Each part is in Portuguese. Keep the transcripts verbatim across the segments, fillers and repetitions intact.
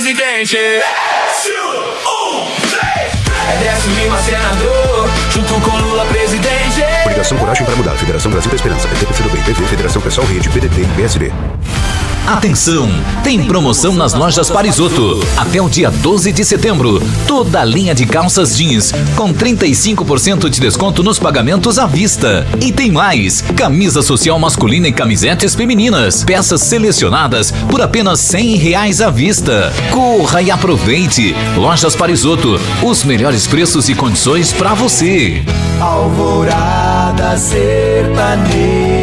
presidente. Um, três, três. Décio Lima, senador, junto com Lula, presidente. Obrigação Coragem para Mudar. Federação Brasil da Esperança. P T P C do Bem, P V, Federação Pessoal Rede, P D T e P S D. Atenção! Tem promoção nas lojas Parisotto. Até o dia doze de setembro. Toda a linha de calças jeans com trinta e cinco por cento de desconto nos pagamentos à vista. E tem mais! Camisa social masculina e camisetes femininas. Peças selecionadas por apenas cem reais à vista. Corra e aproveite! Lojas Parisotto. Os melhores preços e condições para você. Alvorada Sertaneja.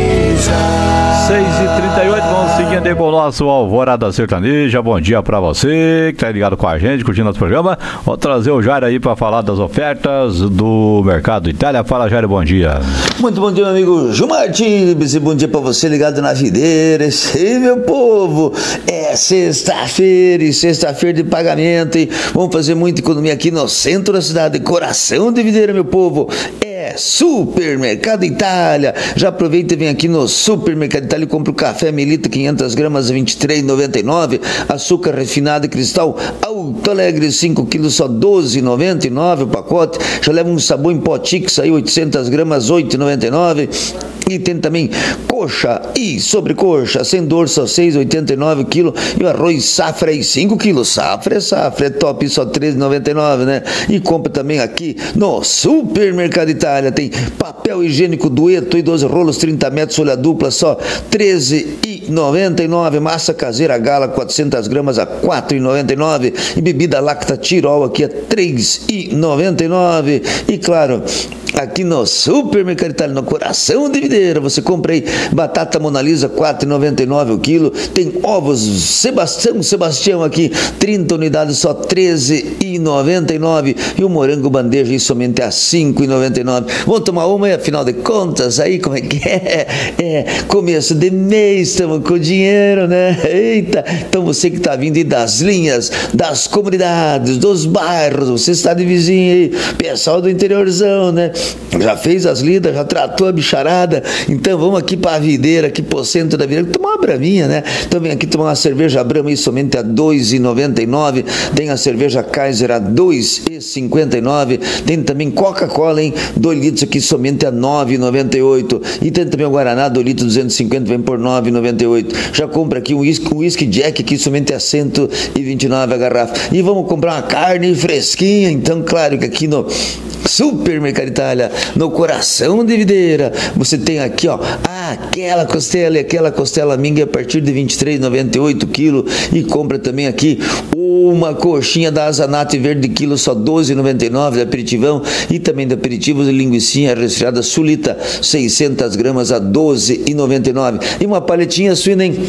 seis e trinta e oito, vamos seguindo aí com o nosso Alvorada Sertaneja. Bom dia pra você que tá ligado com a gente, curtindo nosso programa. Vou trazer o Jair aí pra falar das ofertas do Mercado Itália. Fala, Jair, bom dia. Muito bom dia, meu amigo Gil Martins, e bom dia pra você ligado na videira. E meu povo, é sexta-feira e sexta-feira de pagamento, e vamos fazer muita economia aqui no centro da cidade, coração de videira, meu povo. É Supermercado Itália. Já aproveita e vem aqui no Supermercado Itália e compra o café Melita quinhentas gramas a vinte e três reais e noventa e nove centavos, açúcar refinado e cristal Alto Alegre cinco quilos só doze reais e noventa e nove centavos o pacote. Já leva um sabão em pó Tix aí oitocentas gramas oito reais e noventa e nove centavos. E tem também coxa e sobrecoxa sem dor só seis reais e oitenta e nove centavos o quilo, e o arroz safra aí cinco quilos. Safra é safra, é top, só treze reais e noventa e nove centavos, né? E compra também aqui no Supermercado Itália. Tem papel higiênico Dueto e doze rolos trinta metros, folha dupla, só treze reais e noventa e nove centavos. Massa caseira Gala quatrocentas gramas a quatro reais e noventa e nove centavos. E bebida Lacta Tirol aqui a três reais e noventa e nove centavos. E claro, aqui no Supermercado Itália, no coração de videira, você compra aí batata Monalisa quatro reais e noventa e nove centavos o quilo. Tem ovos Sebastião Sebastião aqui, trinta unidades, só treze reais e noventa e nove centavos. E o morango bandeja aí somente a cinco reais e noventa e nove centavos. Vamos tomar uma, afinal de contas, aí como é que é? É começo de mês, estamos com dinheiro, né? Eita, então você que está vindo aí das linhas, das comunidades, dos bairros, você está de vizinho aí, pessoal do interiorzão, né? Já fez as lidas, já tratou a bicharada, então vamos aqui para a videira, aqui pro centro da videira, tomar uma braminha, né? Então vem aqui tomar uma cerveja Brahma aí somente a dois reais e noventa e nove centavos, tem a cerveja Kaiser a dois reais e cinquenta e nove centavos, tem também Coca-Cola, hein? dois litros aqui somente a nove reais e noventa e oito centavos, e tem também o Guaraná, dois litros duzentos e cinquenta, vem por nove reais e noventa e oito centavos. Já compra aqui um whisky, um whisky Jack aqui somente a cento e vinte e nove reais a garrafa. E vamos comprar uma carne fresquinha, então claro que aqui no Supermercado Itália, no coração de videira, você tem aqui, ó, aquela costela e aquela costela minga a partir de vinte e três reais e noventa e oito centavos quilo, e compra também aqui uma coxinha da Azanate verde quilo, só doze reais e noventa e nove centavos, de aperitivão, e também de aperitivos, linguicinha resfriada Sulita, seiscentas gramas a doze reais e noventa e nove centavos, e uma paletinha suína, hein?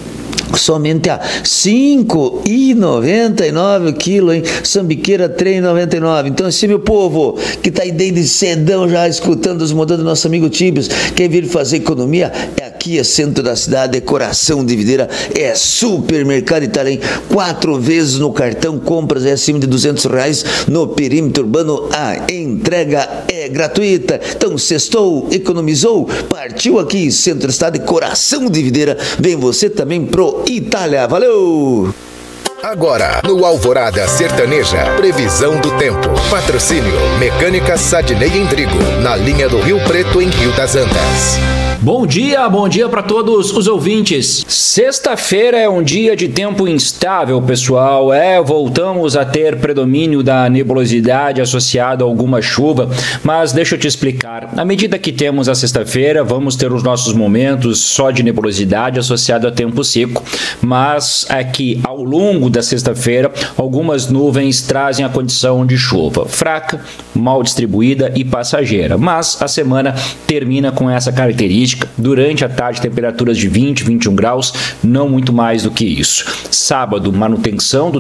Somente a cinco reais e noventa e nove centavos o quilo, hein? Sambiqueira três reais e noventa e nove centavos. Então, assim, meu povo, que tá aí desde cedão já escutando os modelos do nosso amigo Tibios, quer vir fazer economia? É aqui, é centro da cidade, é coração de videira, é Supermercado Itália, hein? Quatro vezes no cartão, compras é acima de duzentos reais no perímetro urbano, a entrega é gratuita. Então, sextou, economizou, partiu aqui, centro da cidade, coração de videira, vem você também pro Itália, valeu! Agora, no Alvorada Sertaneja, previsão do tempo. Patrocínio Mecânica Sadney Endrigo, na linha do Rio Preto, em Rio das Antas. Bom dia, bom dia para todos os ouvintes. Sexta-feira é um dia de tempo instável, pessoal. É, voltamos a ter predomínio da nebulosidade associada a alguma chuva, mas deixa eu te explicar. À medida que temos a sexta-feira, vamos ter os nossos momentos só de nebulosidade associado a tempo seco, mas aqui ao longo da sexta-feira, algumas nuvens trazem a condição de chuva fraca, mal distribuída e passageira, mas a semana termina com essa característica. Durante a tarde, temperaturas de vinte, vinte e um graus, não muito mais do que isso. Sábado, manutenção do